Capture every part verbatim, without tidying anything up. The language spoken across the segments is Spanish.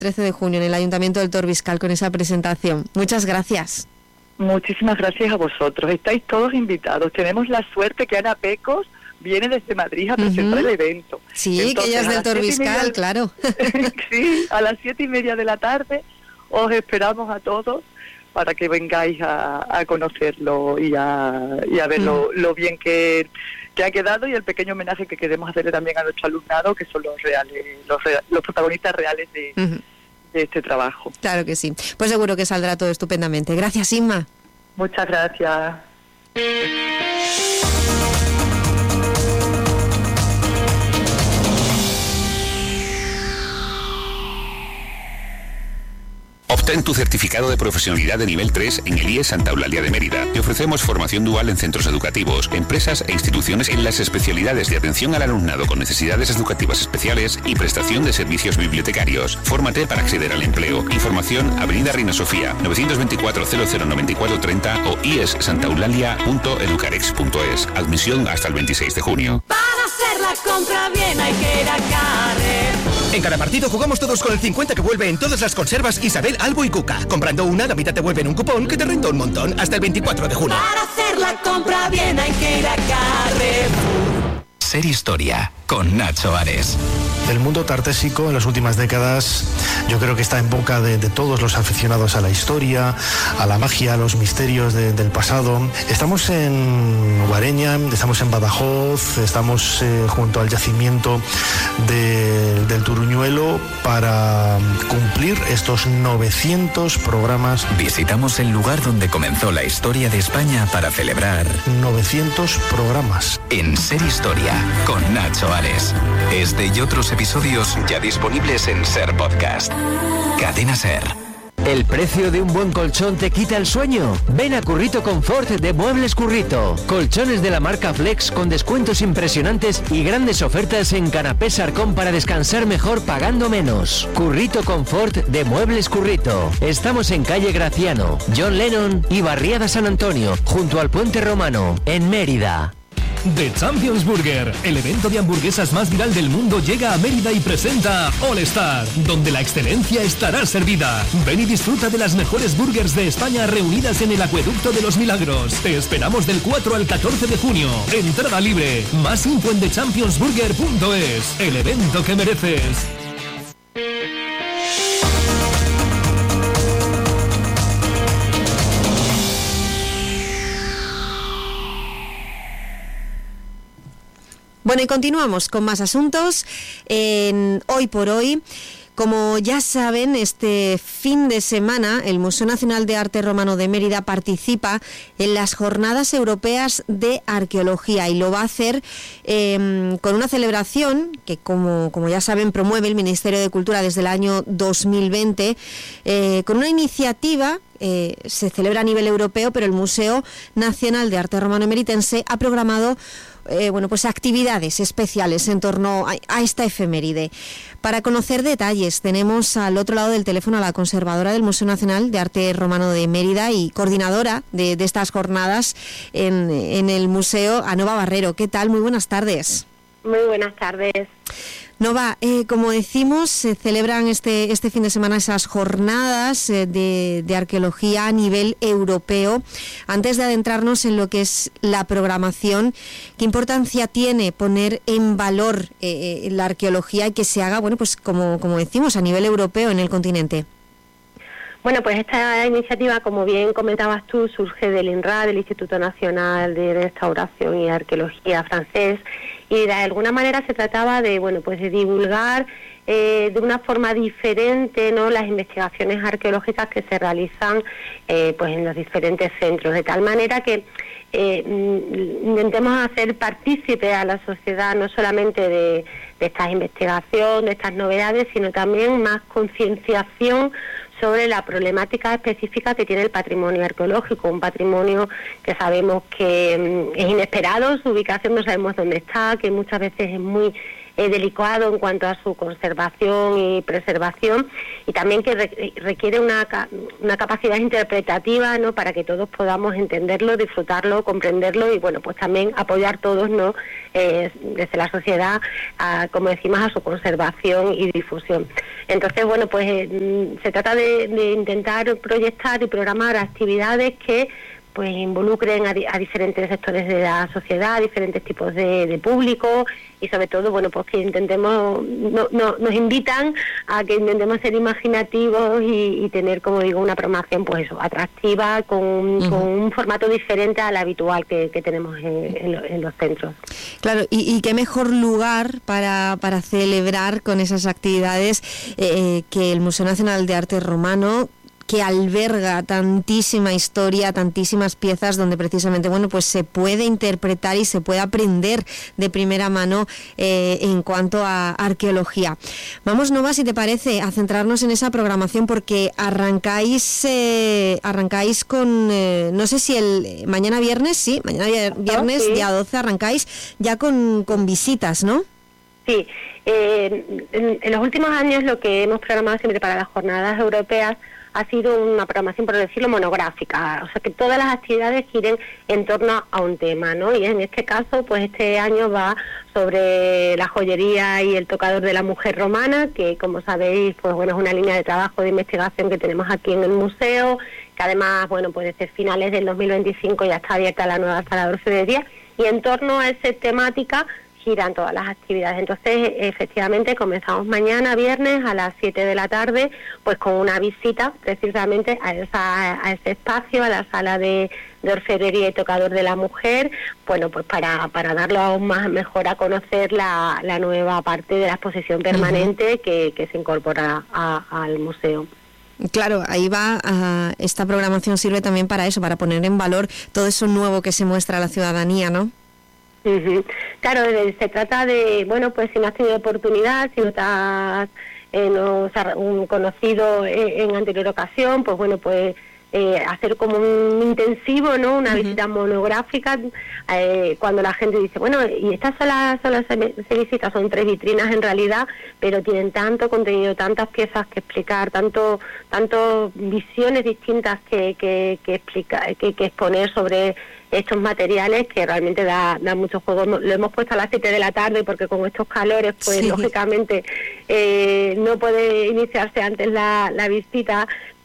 trece de junio en el Ayuntamiento del Torbiscal con esa presentación. Muchas gracias. Muchísimas gracias a vosotros. Estáis todos invitados. Tenemos la suerte que Ana Pecos viene desde Madrid a presentar uh-huh. el evento. Sí, entonces, que ella es del Torbiscal, de... claro. Sí, a las siete y media de la tarde os esperamos a todos para que vengáis a, a conocerlo y a, y a ver uh-huh. lo, lo bien que, que ha quedado y el pequeño homenaje que queremos hacerle también a nuestro alumnado, que son los reales, los, real, los protagonistas reales de, uh-huh. de este trabajo. Claro que sí. Pues seguro que saldrá todo estupendamente. Gracias, Inma. Muchas gracias. Obtén tu certificado de profesionalidad de nivel tres en el I E S Santa Eulalia de Mérida. Te ofrecemos formación dual en centros educativos, empresas e instituciones en las especialidades de atención al alumnado con necesidades educativas especiales y prestación de servicios bibliotecarios. Fórmate para acceder al empleo. Información: Avenida Reina Sofía, novecientos veinticuatro cero cero noventa y cuatro treinta o i e s santa eulalia punto educarex punto es. Admisión hasta el veintiséis de junio. Para hacer la compra bien hay que ir a Carrefour. En cada partido jugamos todos con el cincuenta que vuelve en todas las conservas Isabel, Albo y Cuca. Comprando una, la mitad te vuelve en un cupón que te renta un montón. Hasta el veinticuatro de junio. Para hacer la compra bien hay que ir a Carrefour. Ser Historia, con Nacho Ares. El mundo tartésico en las últimas décadas yo creo que está en boca de, de todos los aficionados a la historia, a la magia, a los misterios de, del pasado. Estamos en Guareña, estamos en Badajoz, estamos eh, junto al yacimiento de, del Turuñuelo para cumplir estos novecientos programas. Visitamos el lugar donde comenzó la historia de España para celebrar novecientos programas. En Ser Historia, con Nacho Ares. Este y otros episodios ya disponibles en Ser Podcast. Cadena Ser. ¿El precio de un buen colchón te quita el sueño? Ven a Currito Confort de Muebles Currito. Colchones de la marca Flex con descuentos impresionantes y grandes ofertas en canapés Arcón para descansar mejor pagando menos. Currito Confort de Muebles Currito. Estamos en calle Graciano, John Lennon y Barriada San Antonio, junto al Puente Romano, en Mérida. The Champions Burger, el evento de hamburguesas más viral del mundo, llega a Mérida y presenta All Star, donde la excelencia estará servida. Ven y disfruta de las mejores burgers de España reunidas en el Acueducto de los Milagros. Te esperamos del cuatro al catorce de junio. Entrada libre. Más info en the champions burger punto es. El evento que mereces. Bueno, y continuamos con más asuntos. En Hoy por Hoy, como ya saben, este fin de semana el Museo Nacional de Arte Romano de Mérida participa en las Jornadas Europeas de Arqueología y lo va a hacer eh, con una celebración que, como, como ya saben, promueve el Ministerio de Cultura desde el año dos mil veinte, eh, con una iniciativa. Eh, se celebra a nivel europeo, pero el Museo Nacional de Arte Romano Emeritense ha programado eh, bueno, pues actividades especiales en torno a, a esta efeméride. Para conocer detalles tenemos al otro lado del teléfono a la conservadora del Museo Nacional de Arte Romano de Mérida y coordinadora de, de estas jornadas en, en el museo, a Nova Barrero. ¿Qué tal? Muy buenas tardes. Muy buenas tardes. Nova, eh, como decimos, se celebran este este fin de semana esas jornadas eh, de, de arqueología a nivel europeo. Antes de adentrarnos en lo que es la programación, ¿qué importancia tiene poner en valor eh, la arqueología y que se haga, bueno, pues como, como decimos, a nivel europeo en el continente? Bueno, pues esta iniciativa, como bien comentabas tú, surge del INRA, del Instituto Nacional de Restauración y Arqueología francés, y de alguna manera se trataba de, bueno, pues de divulgar eh, de una forma diferente, ¿no?, las investigaciones arqueológicas que se realizan eh, pues en los diferentes centros, de tal manera que eh, intentemos hacer partícipe a la sociedad no solamente de, de estas investigaciones, de estas novedades, sino también más concienciación sobre la problemática específica que tiene el patrimonio arqueológico, un patrimonio que sabemos que es inesperado, su ubicación no sabemos dónde está, que muchas veces es muy eh, delicado en cuanto a su conservación y preservación, y también que re- requiere una, una capacidad interpretativa, ¿no?, para que todos podamos entenderlo, disfrutarlo, comprenderlo y, bueno, pues también apoyar todos, ¿no?, eh, desde la sociedad, a, como decimos, a su conservación y difusión. Entonces, bueno, pues eh, se trata de, de intentar proyectar y programar actividades que pues involucren a, di- a diferentes sectores de la sociedad, diferentes tipos de, de público, y sobre todo, bueno, pues que intentemos, no, no, nos invitan a que intentemos ser imaginativos y, y tener, como digo, una programación pues eso, atractiva, con, uh-huh. con un formato diferente al habitual que, que tenemos en, en, lo, en los centros. Claro, y, y qué mejor lugar para, para celebrar con esas actividades eh, que el Museo Nacional de Arte Romano, que alberga tantísima historia, tantísimas piezas donde precisamente, bueno, pues se puede interpretar y se puede aprender de primera mano eh, en cuanto a arqueología. Vamos, Nova, si te parece, a centrarnos en esa programación, porque arrancáis eh, arrancáis con, eh, no sé si el mañana viernes, sí, mañana viernes, oh, sí. día doce, arrancáis ya con, con visitas, ¿no? Sí, eh, en, en los últimos años lo que hemos programado siempre para las jornadas europeas ha sido una programación, por decirlo, monográfica, o sea que todas las actividades giren en torno a un tema, ¿no? Y en este caso, pues este año va sobre la joyería y el tocador de la mujer romana, que como sabéis, pues bueno, es una línea de trabajo de investigación que tenemos aquí en el museo, que además, bueno, pues desde finales del dos mil veinticinco ya está abierta la nueva sala de orfebrería, y en torno a esa temática giran todas las actividades. Entonces, efectivamente, comenzamos mañana, viernes, a las siete de la tarde, pues con una visita precisamente a esa, a ese espacio, a la sala de, de orfebrería y tocador de la mujer, bueno, pues para, para darlo aún más mejor a conocer la, la nueva parte de la exposición permanente uh-huh. que, que se incorpora a, al museo. Claro, ahí va, uh, esta programación sirve también para eso, para poner en valor todo eso nuevo que se muestra a la ciudadanía, ¿no? Uh-huh. Claro, se trata de, bueno, pues si no has tenido oportunidad, si no te has, eh, no has un conocido en, en anterior ocasión, pues bueno, pues eh, hacer como un intensivo, ¿no? Una uh-huh. visita monográfica, eh, cuando la gente dice, bueno, y estas son las, son las se visitas, son tres vitrinas en realidad, pero tienen tanto contenido, tantas piezas que explicar, tanto, tanto visiones distintas que, que, que explicar, que, que exponer sobre estos materiales, que realmente da, da mucho juego. Lo hemos puesto a las siete de la tarde porque con estos calores, pues sí. lógicamente eh, no puede iniciarse antes la, la visita,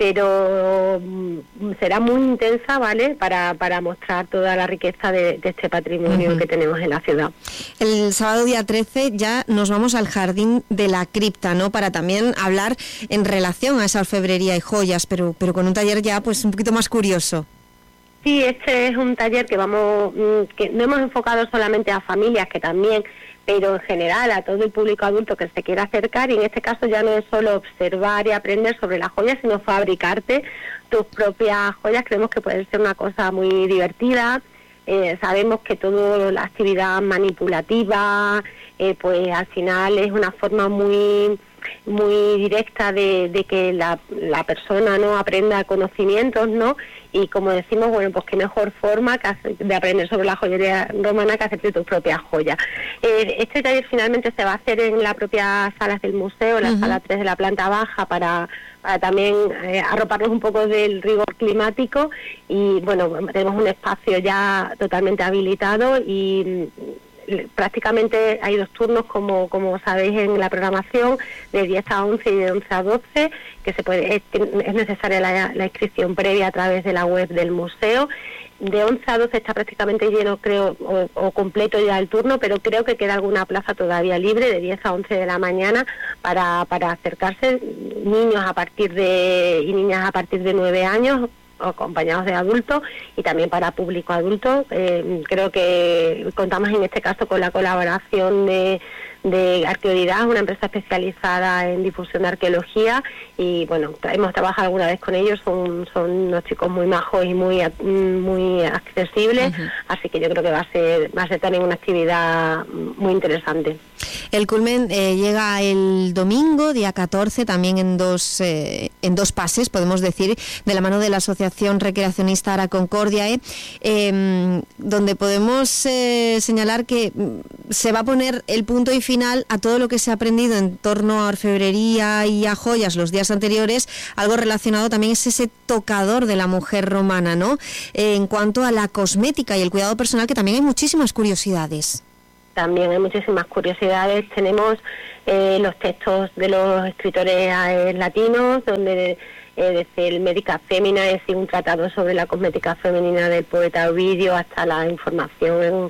pero mm, será muy intensa, ¿vale?, para, para mostrar toda la riqueza de, de este patrimonio uh-huh. que tenemos en la ciudad. El sábado día trece ya nos vamos al Jardín de la Cripta, ¿no?, para también hablar en relación a esa orfebrería y joyas, pero, pero con un taller ya pues un poquito más curioso. Sí, este es un taller que vamos, que no hemos enfocado solamente a familias, que también, pero en general a todo el público adulto que se quiera acercar, y en este caso ya no es solo observar y aprender sobre las joyas, sino fabricarte tus propias joyas. Creemos que puede ser una cosa muy divertida. Eh, sabemos que toda la actividad manipulativa, eh, pues al final es una forma muy muy directa de, de que la, la persona no aprenda conocimientos, ¿no? Y como decimos, bueno, pues qué mejor forma que hacer, de aprender sobre la joyería romana que hacerte tus propias joyas. Eh, este taller finalmente se va a hacer en la propia sala del museo, la uh-huh. sala tres de la planta baja, para, para también eh, arroparnos un poco del rigor climático, y bueno, tenemos un espacio ya totalmente habilitado y prácticamente hay dos turnos, como como sabéis en la programación, de diez a once y de once a doce, que se puede es, es necesaria la, la inscripción previa a través de la web del museo. De once a doce está prácticamente lleno, creo, o, o completo ya el turno, pero creo que queda alguna plaza todavía libre de diez a once de la mañana para, para acercarse niños a partir de y niñas a partir de nueve años, acompañados de adultos, y también para público adulto. Eh, creo que contamos en este caso con la colaboración de, de Arqueodidad, una empresa especializada en difusión de arqueología, y bueno, hemos trabajado alguna vez con ellos, son, son unos chicos muy majos y muy muy accesibles, uh-huh. así que yo creo que va a ser va a ser también una actividad muy interesante. El culmen eh, llega el domingo, día catorce, también en dos eh, en dos pases, podemos decir, de la mano de la Asociación Recreacionista Ara Concordia, eh, eh, donde podemos eh, señalar que se va a poner el punto y final final, a todo lo que se ha aprendido en torno a orfebrería y a joyas los días anteriores, algo relacionado también es ese tocador de la mujer romana, ¿no? Eh, en cuanto a la cosmética y el cuidado personal, que también hay muchísimas curiosidades. También hay muchísimas curiosidades. Tenemos eh, los textos de los escritores eh, latinos, donde eh, desde el Medica Femina, es decir, un tratado sobre la cosmética femenina del poeta Ovidio, hasta la información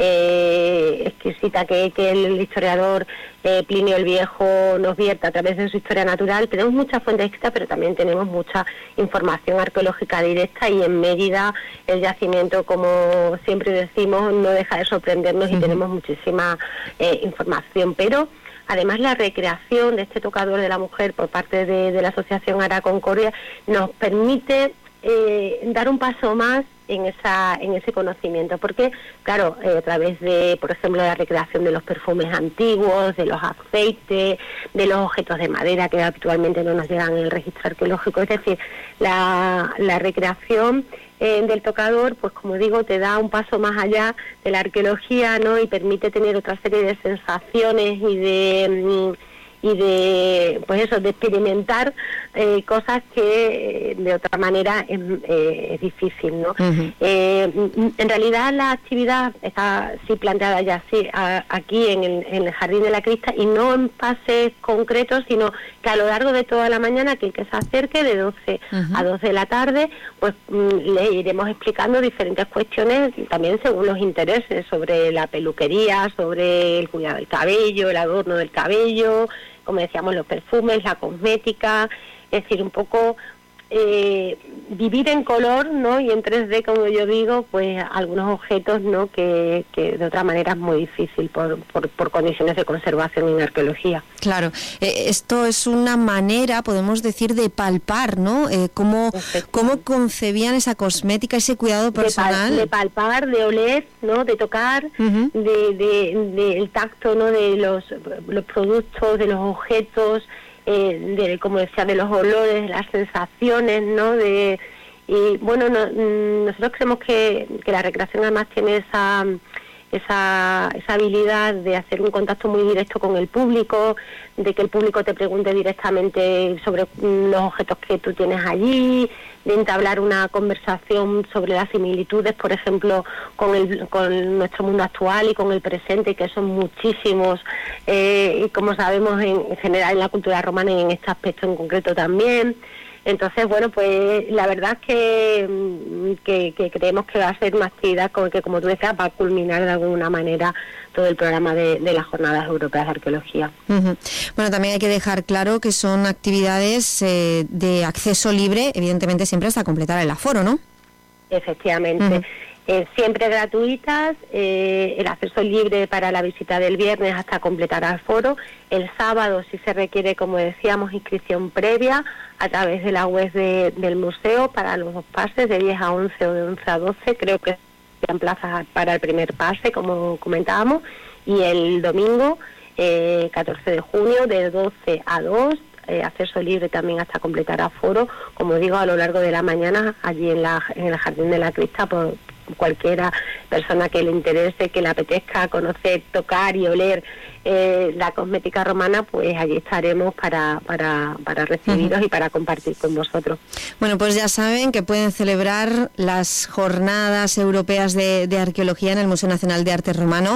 eh, exquisita que, que el historiador eh, Plinio el Viejo nos vierte a través de su historia natural. Tenemos muchas fuentes escritas, pero también tenemos mucha información arqueológica directa, y en Mérida el yacimiento, como siempre decimos, no deja de sorprendernos. Uh-huh. Y tenemos muchísima eh, información, pero además la recreación de este tocador de la mujer por parte de, de la Asociación Ara Concordia nos permite eh, dar un paso más en esa en ese conocimiento, porque claro, eh, a través de, por ejemplo, la recreación de los perfumes antiguos, de los aceites, de los objetos de madera que habitualmente no nos llegan en el registro arqueológico, es decir, la, la recreación eh, del tocador, pues como digo, te da un paso más allá de la arqueología, ¿no? Y permite tener otra serie de sensaciones y de y de, pues eso, de experimentar eh, cosas que eh, de otra manera es, eh, es difícil, ¿no? Uh-huh. Eh, en realidad la actividad está sí planteada ya así a, aquí en el, en el Jardín de la Crista, y no en pases concretos, sino que a lo largo de toda la mañana, que el que se acerque de doce uh-huh. a dos de la tarde, pues mm, le iremos explicando diferentes cuestiones, también según los intereses, sobre la peluquería, sobre el cuidado del cabello, el adorno del cabello, como decíamos, los perfumes, la cosmética, es decir, un poco eh, vivir en color, ¿no? Y en tres D, como yo digo, pues algunos objetos, ¿no? Que, que de otra manera es muy difícil por, por, por condiciones de conservación en arqueología. Claro, eh, esto es una manera, podemos decir, de palpar, ¿no? Eh, cómo, cómo concebían esa cosmética, ese cuidado personal. De, pal, de palpar, de oler, ¿no? De tocar, uh-huh. de, de, de el tacto, ¿no? De los, los productos, de los objetos, eh, de, como decía, de los olores, de las sensaciones, ¿no? De y bueno, no, nosotros creemos que, que la recreación además tiene esa esa esa habilidad de hacer un contacto muy directo con el público, de que el público te pregunte directamente sobre los objetos que tú tienes allí, de entablar una conversación sobre las similitudes, por ejemplo, con el con nuestro mundo actual y con el presente, que son muchísimos, eh, y como sabemos en, en general en la cultura romana y en este aspecto en concreto también. Entonces, bueno, pues la verdad es que, que, que creemos que va a ser una actividad con que, como tú decías, va a culminar de alguna manera todo el programa de, de las Jornadas Europeas de Arqueología. Uh-huh. Bueno, también hay que dejar claro que son actividades eh, de acceso libre, evidentemente siempre hasta completar el aforo, ¿no? Efectivamente. Uh-huh. Eh, siempre gratuitas, eh, el acceso libre para la visita del viernes hasta completar aforo. El sábado sí se requiere, como decíamos, inscripción previa a través de la web de, del museo para los dos pases, de diez a once o de once a doce, creo que sean plazas para el primer pase, como comentábamos, y el domingo, eh, catorce de junio, de doce a dos, eh, acceso libre también hasta completar aforo, como digo, a lo largo de la mañana, allí en, la, en el Jardín de la Crista, por cualquiera persona que le interese, que le apetezca conocer, tocar y oler eh, la cosmética romana, pues allí estaremos para, para, para recibiros uh-huh. y para compartir con vosotros. Bueno, pues ya saben que pueden celebrar las Jornadas Europeas de, de Arqueología en el Museo Nacional de Arte Romano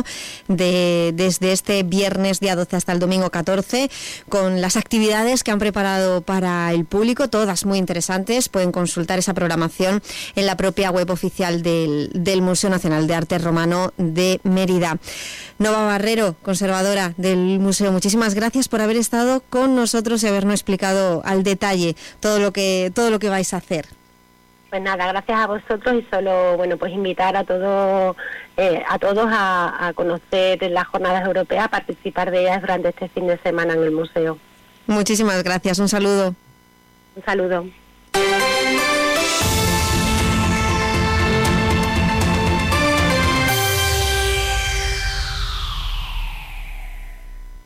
de, desde este viernes día doce hasta el domingo catorce, con las actividades que han preparado para el público, todas muy interesantes. Pueden consultar esa programación en la propia web oficial del del Museo Nacional de Arte Romano de Mérida. Nova Barrero, conservadora del museo, muchísimas gracias por haber estado con nosotros y habernos explicado al detalle todo lo que todo lo que vais a hacer. Pues nada, gracias a vosotros, y solo bueno pues invitar a todos eh, a todos a, a conocer las Jornadas Europeas, a participar de ellas durante este fin de semana en el museo. Muchísimas gracias, un saludo. Un saludo.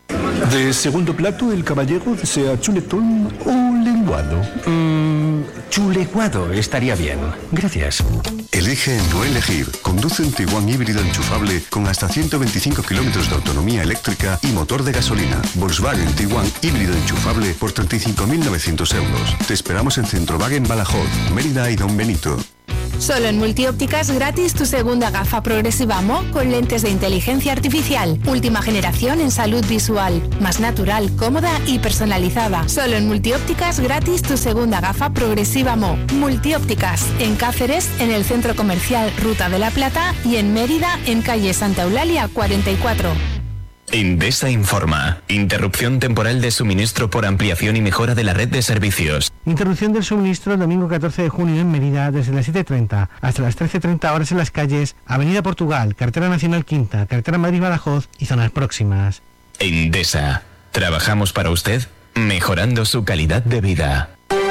De segundo plato, el caballero desea chuletón o lenguado. Mm, Chulecuado estaría bien. Gracias. Elige en tu elegir. Conduce un Tiguan híbrido enchufable con hasta ciento veinticinco kilómetros de autonomía eléctrica y motor de gasolina. Volkswagen Tiguan híbrido enchufable por treinta y cinco mil novecientos euros. Te esperamos en Centrowagen Badajoz, Mérida y Don Benito. Solo en Multiópticas gratis tu segunda gafa progresiva Mo con lentes de inteligencia artificial. Última generación en salud visual. Más natural, cómoda y personalizada. Solo en Multiópticas gratis tu segunda gafa progresiva Mo. Multiópticas en Cáceres, en el Centro Comercial Ruta de la Plata y en Mérida, en calle Santa Eulalia cuarenta y cuatro. Endesa informa. Interrupción temporal de suministro por ampliación y mejora de la red de servicios. Interrupción del suministro el domingo catorce de junio en Mérida desde las siete y treinta hasta las trece y treinta horas en las calles Avenida Portugal, Carretera Nacional Quinta, Carretera Madrid-Badajoz y zonas próximas. Endesa. Trabajamos para usted, mejorando su calidad de vida.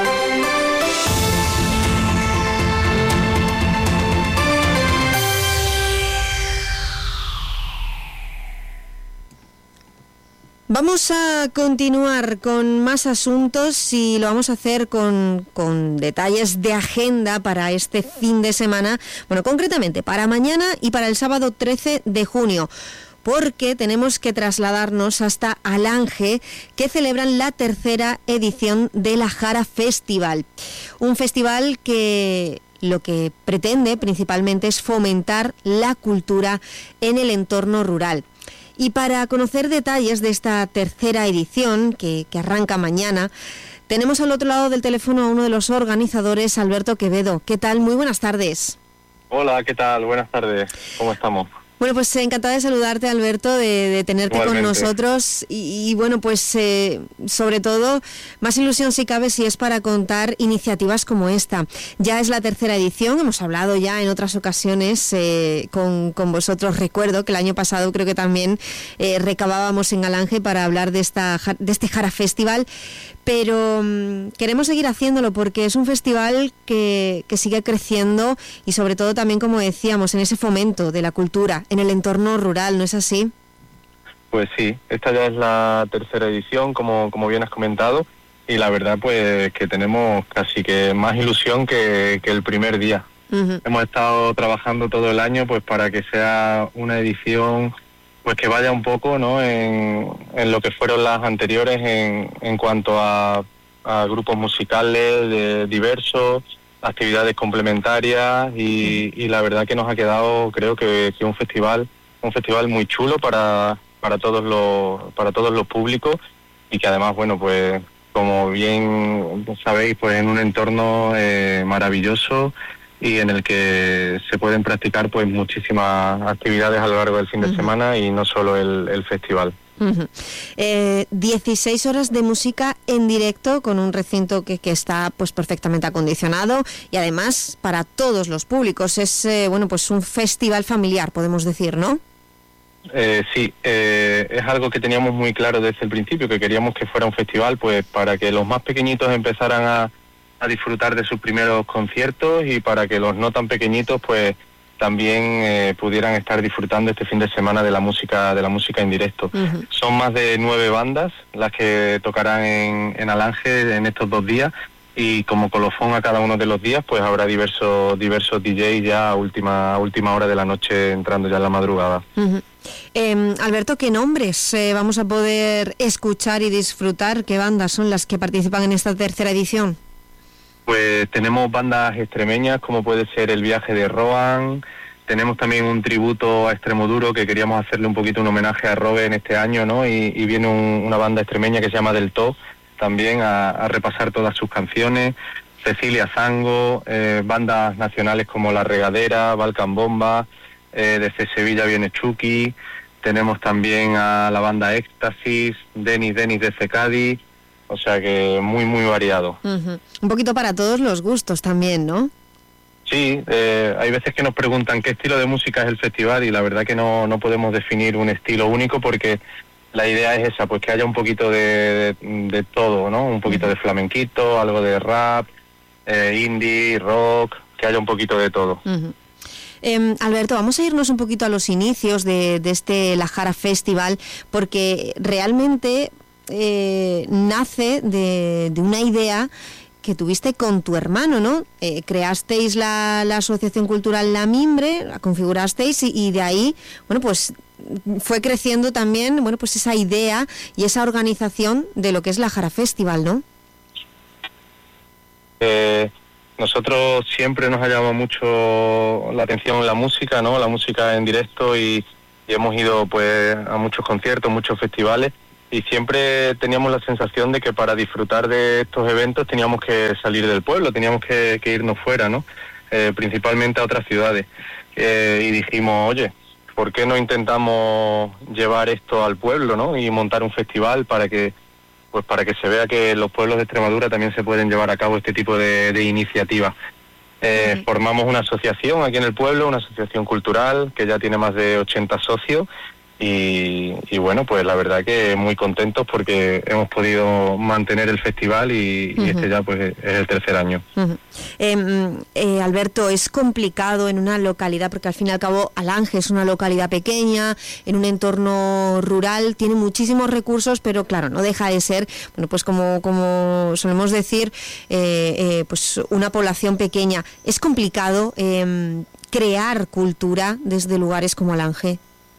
Vamos a continuar con más asuntos y lo vamos a hacer con, con detalles de agenda para este fin de semana, bueno, concretamente para mañana y para el sábado trece de junio, porque tenemos que trasladarnos hasta Alange, que celebran la tercera edición de la Jara Festival, un festival que lo que pretende principalmente es fomentar la cultura en el entorno rural. Y para conocer detalles de esta tercera edición, que, que arranca mañana, tenemos al otro lado del teléfono a uno de los organizadores, Alberto Quevedo. ¿Qué tal? Muy buenas tardes. Hola, ¿qué tal? Buenas tardes. ¿Cómo estamos? Bueno, pues encantada de saludarte, Alberto, de, de tenerte Igualmente. con nosotros y, y bueno, pues eh, sobre todo, más ilusión si cabe si es para contar iniciativas como esta. Ya es la tercera edición, hemos hablado ya en otras ocasiones eh, con, con vosotros. Recuerdo que el año pasado creo que también eh, recabábamos en Alange para hablar de, esta, de este Jara Festival, pero um, queremos seguir haciéndolo porque es un festival que, que sigue creciendo y sobre todo también, como decíamos, en ese fomento de la cultura en el entorno rural, ¿no es así? Pues sí, esta ya es la tercera edición, como, como bien has comentado, y la verdad pues que tenemos casi que más ilusión que, que el primer día. Uh-huh. Hemos estado trabajando todo el año pues para que sea una edición pues que vaya un poco, ¿no?, en, en lo que fueron las anteriores en, en cuanto a, a grupos musicales de diversos, actividades complementarias y, y la verdad que nos ha quedado, creo que, que un festival un festival muy chulo para para todos los para todos los públicos y que además, bueno, pues como bien sabéis, pues en un entorno eh, maravilloso y en el que se pueden practicar pues muchísimas actividades a lo largo del fin de uh-huh. semana y no solo el, el festival. Uh-huh. Eh, dieciséis horas de música en directo con un recinto que, que está pues perfectamente acondicionado y además para todos los públicos. Es eh, bueno pues un festival familiar, podemos decir, ¿no? Eh, sí, eh, es algo que teníamos muy claro desde el principio, que queríamos que fuera un festival pues para que los más pequeñitos empezaran a, a disfrutar de sus primeros conciertos y para que los no tan pequeñitos pues también eh, pudieran estar disfrutando este fin de semana de la música de la música en directo. Uh-huh. Son más de nueve bandas las que tocarán en, en Alange en estos dos días y como colofón a cada uno de los días pues habrá diversos diversos D Js ya a última, a última hora de la noche, entrando ya en la madrugada. Uh-huh. Eh, Alberto, ¿qué nombres eh, vamos a poder escuchar y disfrutar? ¿Qué bandas son las que participan en esta tercera edición? Pues tenemos bandas extremeñas como puede ser El Viaje de Rohan, tenemos también un tributo a Extremoduro que queríamos hacerle un poquito un homenaje a Robe en este año, ¿no? Y, y viene un, una banda extremeña que se llama Del To también a, a repasar todas sus canciones, Cecilia Zango, eh, bandas nacionales como La Regadera, Balkan Bomba, eh, desde Sevilla viene Chucky, tenemos también a la banda Éxtasis, Denis Denis desde Cádiz. O sea que muy, muy variado. Uh-huh. Un poquito para todos los gustos también, ¿no? Sí, eh, hay veces que nos preguntan qué estilo de música es el festival y la verdad que no, no podemos definir un estilo único porque la idea es esa, pues que haya un poquito de, de, de todo, ¿no? Un poquito uh-huh. de flamenquito, algo de rap, eh, indie, rock, que haya un poquito de todo. Uh-huh. Eh, Alberto, vamos a irnos un poquito a los inicios de, de este La Jara Festival porque realmente... Eh, nace de, de una idea que tuviste con tu hermano, ¿no? Eh, creasteis la, la Asociación Cultural La Mimbre, la configurasteis y, y de ahí, bueno, pues fue creciendo también, bueno, pues esa idea y esa organización de lo que es la Jara Festival, ¿no? Eh, nosotros siempre nos ha llamado mucho la atención la música, ¿no? La música en directo y, y hemos ido pues a muchos conciertos, muchos festivales y siempre teníamos la sensación de que para disfrutar de estos eventos teníamos que salir del pueblo, teníamos que, que irnos fuera, ¿no? Eh, principalmente a otras ciudades. Eh, y dijimos, oye, ¿por qué no intentamos llevar esto al pueblo, ¿no? Y montar un festival para que pues para que se vea que en los pueblos de Extremadura también se pueden llevar a cabo este tipo de, de iniciativas. Eh, sí. Formamos una asociación aquí en el pueblo, una asociación cultural que ya tiene más de ochenta socios y, y bueno, pues la verdad que muy contentos porque hemos podido mantener el festival y, uh-huh. y este ya pues es el tercer año. Uh-huh. eh, eh, Alberto, es complicado en una localidad, porque al fin y al cabo Alange es una localidad pequeña, en un entorno rural, tiene muchísimos recursos, pero claro, no deja de ser, bueno, pues como, como solemos decir, eh, eh, pues una población pequeña. Es complicado eh, crear cultura desde lugares como Alange.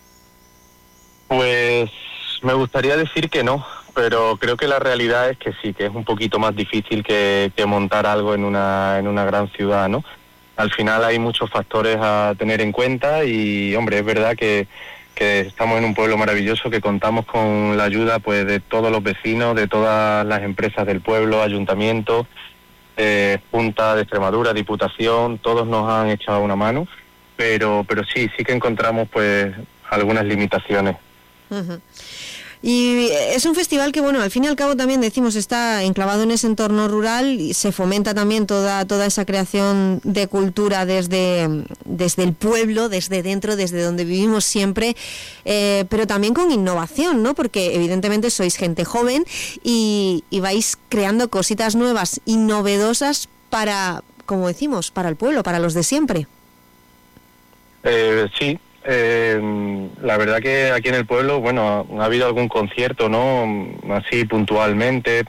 Pues me gustaría decir que no, pero creo que la realidad es que sí, que es un poquito más difícil que, que montar algo en una en una gran ciudad, ¿no? Al final hay muchos factores a tener en cuenta y, hombre, es verdad que, que estamos en un pueblo maravilloso, que contamos con la ayuda pues de todos los vecinos, de todas las empresas del pueblo, ayuntamiento, eh, Junta de Extremadura, Diputación, todos nos han echado una mano, pero pero sí, sí que encontramos pues algunas limitaciones. Uh-huh. Y es un festival que, bueno, al fin y al cabo también decimos está enclavado en ese entorno rural y se fomenta también toda toda esa creación de cultura desde, desde el pueblo, desde dentro, desde donde vivimos siempre, eh, pero también con innovación, ¿no? Porque evidentemente sois gente joven y, y vais creando cositas nuevas y novedosas para, como decimos, para el pueblo, para los de siempre. Eh, sí. Eh, la verdad que aquí en el pueblo, bueno, ha, ha habido algún concierto, ¿no? Así puntualmente.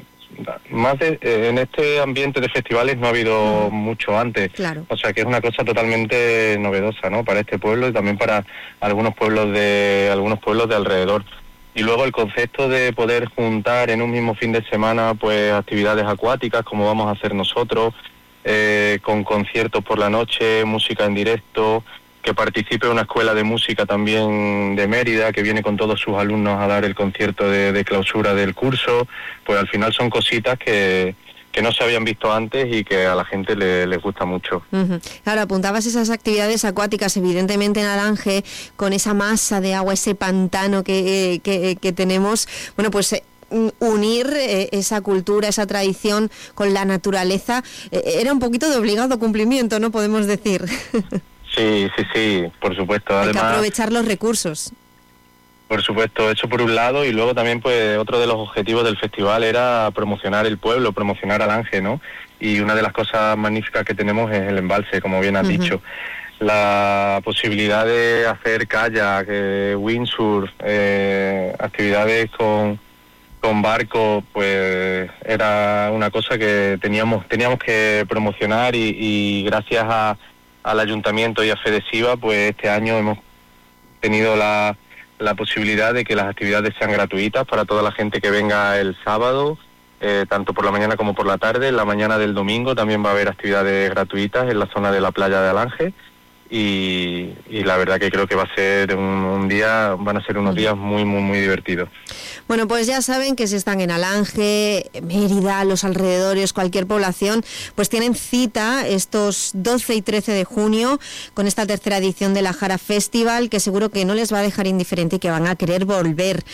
Más de, eh, en este ambiente de festivales no ha habido uh-huh. mucho antes. Claro. O sea que es una cosa totalmente novedosa, ¿no? Para este pueblo y también para algunos pueblos de algunos pueblos de alrededor. Y luego el concepto de poder juntar en un mismo fin de semana, pues actividades acuáticas, como vamos a hacer nosotros, eh, con conciertos por la noche, música en directo, que participe una escuela de música también de Mérida, que viene con todos sus alumnos a dar el concierto de, de clausura del curso, pues al final son cositas que, que no se habían visto antes y que a la gente le, les gusta mucho. Uh-huh. Claro, apuntabas esas actividades acuáticas, evidentemente en Alange, con esa masa de agua, ese pantano que, que, que tenemos, bueno, pues... Eh, unir eh, esa cultura, esa tradición con la naturaleza, eh, era un poquito de obligado cumplimiento, ¿no? Podemos decir. Sí, sí, sí, por supuesto. Hay Además, que aprovechar los recursos. Por supuesto, eso por un lado, y luego también pues otro de los objetivos del festival era promocionar el pueblo, promocionar Alange, ¿no? Y una de las cosas magníficas que tenemos es el embalse, como bien has uh-huh. dicho. La posibilidad de hacer kayak, eh, windsurf, eh, actividades con, con barco, pues era una cosa que teníamos teníamos que promocionar y, y gracias a al ayuntamiento y a Fedesiva, pues este año hemos tenido la, la posibilidad de que las actividades sean gratuitas para toda la gente que venga el sábado, eh, tanto por la mañana como por la tarde. En la mañana del domingo también va a haber actividades gratuitas en la zona de la playa de Alange y, y la verdad que creo que va a ser un, un día, van a ser unos días muy, muy, muy divertidos. Bueno, pues ya saben que si están en Alange, Mérida, los alrededores, cualquier población, pues tienen cita estos doce y trece de junio con esta tercera edición de la Jara Festival, que seguro que no les va a dejar indiferente y que van a querer volver,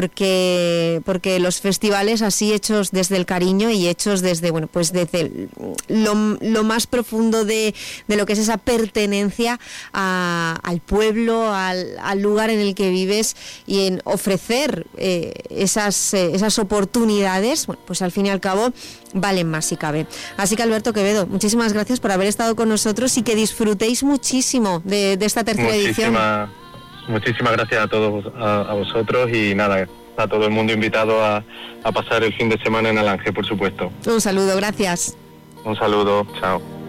porque porque los festivales así hechos desde el cariño y hechos desde, bueno, pues desde el, lo, lo más profundo de, de lo que es esa pertenencia a, al pueblo, al, al lugar en el que vives y en ofrecer eh, esas eh, esas oportunidades, bueno, pues al fin y al cabo valen más si cabe. Así que Alberto Quevedo, muchísimas gracias por haber estado con nosotros y que disfrutéis muchísimo de, de esta tercera Muchísima, edición. Muchísimas gracias a todos, a, a vosotros y nada, está todo el mundo invitado a, a pasar el fin de semana en Alange, por supuesto. Un saludo, gracias. Un saludo, chao.